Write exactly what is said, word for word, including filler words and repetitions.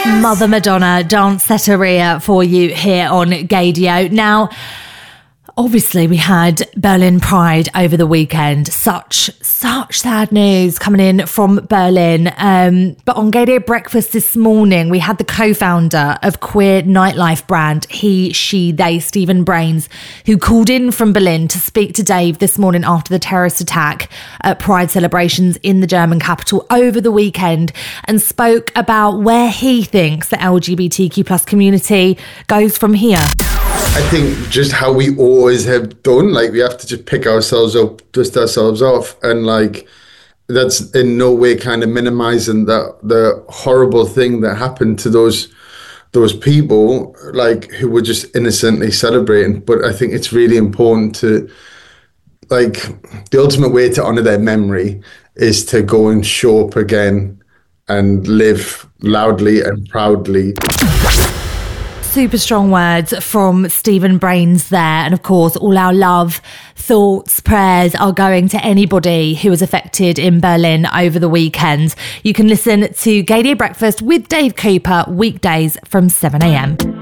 Mother Madonna, Danceteria for you here on Gaydio. Now, obviously we had Berlin Pride over the weekend. Such, such sad news coming in from Berlin. Um, but on Gaydio Breakfast this morning, we had the co-founder of queer nightlife brand He, She, They, Stephen Brains, who called in from Berlin to speak to Dave this morning after the terrorist attack at Pride celebrations in the German capital over the weekend, and spoke about where he thinks the L G B T Q plus community goes from here. I think just how we always have done, like we have to just pick ourselves up, dust ourselves off, and like that's in no way kind of minimizing that the horrible thing that happened to those those people, like who were just innocently celebrating. But I think it's really important to, like, the ultimate way to honor their memory is to go and show up again and live loudly and proudly. Super strong words from Stephen Brains there. And of course, all our love, thoughts, prayers are going to anybody who was affected in Berlin over the weekend. You can listen to Gaydio Breakfast with Dave Cooper weekdays from seven a.m.